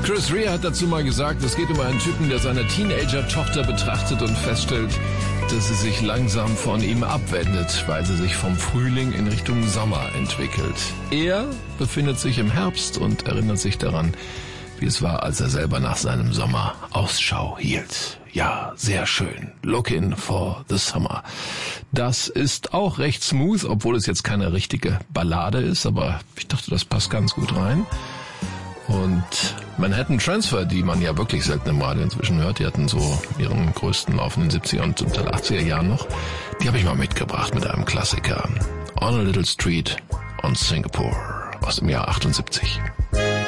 Chris Rea hat dazu mal gesagt, es geht um einen Typen, der seine Teenager-Tochter betrachtet und feststellt, dass sie sich langsam von ihm abwendet, weil sie sich vom Frühling in Richtung Sommer entwickelt. Er befindet sich im Herbst und erinnert sich daran, wie es war, als er selber nach seinem Sommer Ausschau hielt. Ja, sehr schön. Looking for the summer. Das ist auch recht smooth, obwohl es jetzt keine richtige Ballade ist, aber ich dachte, das passt ganz gut rein. Und Manhattan Transfer, die man ja wirklich selten im Radio inzwischen hört, die hatten so ihren größten Lauf in den 70er und zum Teil 80er Jahren noch, die habe ich mal mitgebracht mit einem Klassiker. On a Little Street on Singapore aus dem Jahr 78.